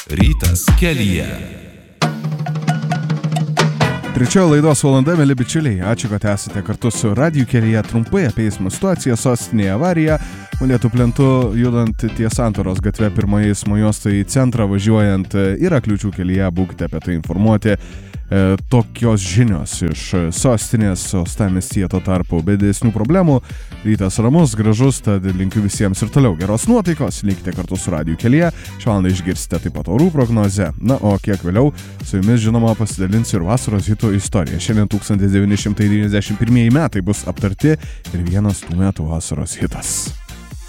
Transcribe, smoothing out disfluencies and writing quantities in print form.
Rytas kelyje. Trečioji laidos valanda, mėly bičiuliai. Ačiū, kad esate kartu su Radiju kelyje. Trumpai apie eismo situaciją, sostinėje avariją. Molėtų plentu judant ties Santaros gatve pirmoje eismo juostoje į centrą važiuojant yra kliūčių kelyje, būkite apie tai informuoti. Tokios žinios iš sostinės, uostamiestyje tuo tarpu be didesnių problemų. Rytas ramus, gražus, tad linkiu visiems ir toliau geros nuotaikos. Likite kartu su Radiju kelyje. Šią valandą išgirsite taip pat orų prognozę. Na, o kiek vėliau su jumis žinoma pasidalinsiu ir vasaros hitų istoriją. Šiandien 1991 metai bus aptarti ir vienas tų metų vasaros hitas.